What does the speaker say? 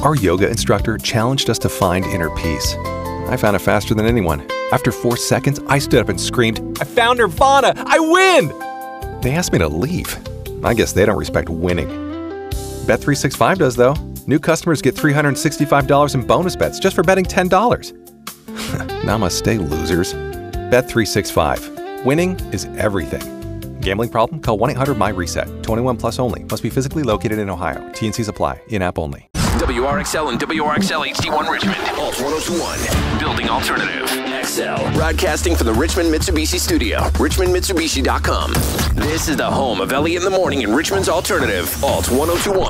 Our yoga instructor challenged us to find inner peace. I found it faster than anyone. After 4 seconds, I stood up and screamed, "I found Nirvana! I win!" They asked me to leave. I guess they don't respect winning. Bet365 does, though. New customers get $365 in bonus bets just for betting $10. Namaste, losers. Bet365. Winning is everything. Gambling problem? Call 1-800-MY-RESET. 21 plus only. Must be physically located in Ohio. T&Cs apply. In-app only. WRXL and WRXL HD1 Richmond. Alt 1021. Building alternative. XL. Broadcasting from the Richmond Mitsubishi Studio. RichmondMitsubishi.com. This is the home of Ellie in the Morning in Richmond's alternative. Alt 1021.